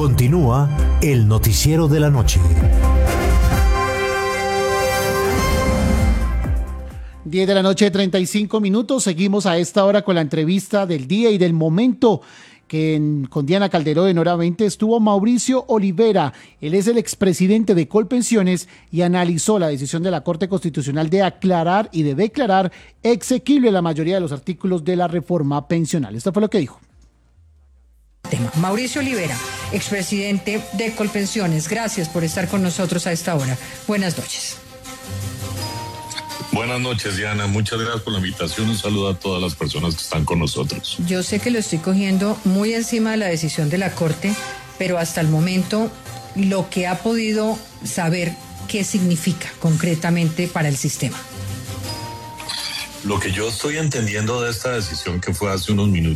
Continúa el noticiero de la noche. 10 de la noche, 35 minutos. Seguimos a esta hora con la entrevista del día y del momento con Diana Calderón. En hora 20 estuvo Mauricio Olivera. Él es el expresidente de Colpensiones y analizó la decisión de la Corte Constitucional de aclarar y de declarar exequible la mayoría de los artículos de la reforma pensional. Esto fue lo que dijo. Mauricio Olivera, expresidente de Colpensiones, gracias por estar con nosotros a esta hora. Buenas noches. Buenas noches, Diana. Muchas gracias por la invitación. Un saludo a todas las personas que están con nosotros. Yo sé que lo estoy cogiendo muy encima de la decisión de la Corte, pero hasta el momento lo que ha podido saber, ¿qué significa concretamente para el sistema? Lo que yo estoy entendiendo de esta decisión que fue hace unos minutos